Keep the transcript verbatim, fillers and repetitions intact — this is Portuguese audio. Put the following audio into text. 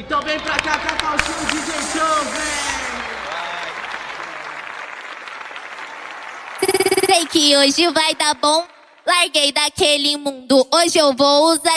Então vem pra cá, Cacau Show, D J Show, vem! Sei que hoje vai dar bom. Larguei daquele mundo, hoje eu vou usar